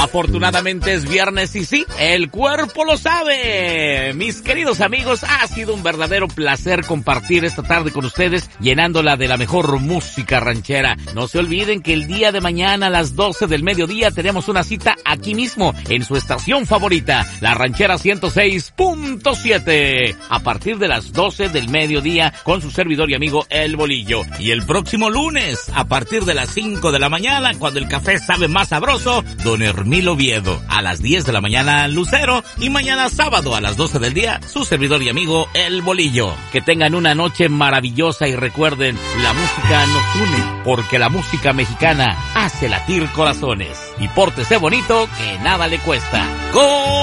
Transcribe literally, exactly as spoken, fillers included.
Afortunadamente es viernes y sí, el cuerpo lo sabe. Mis queridos amigos, ha sido un verdadero placer compartir esta tarde con ustedes, llenándola de la mejor música ranchera. No se olviden que el día de mañana a las doce del mediodía tenemos una cita aquí mismo, en su estación favorita, la Ranchera ciento seis punto siete, a partir de las doce del mediodía, con su servidor y amigo El Bolillo. Y el próximo lunes, a partir de las cinco de la mañana, cuando el café sabe más sabroso, don Hermilo Oviedo. A las diez de la mañana, Lucero. Y mañana sábado a las doce del día, su servidor y amigo El Bolillo. Que tengan una noche maravillosa y recuerden, la música nos une, porque la música mexicana hace latir corazones. Y pórtese bonito, que nada le cuesta. ¡Gol!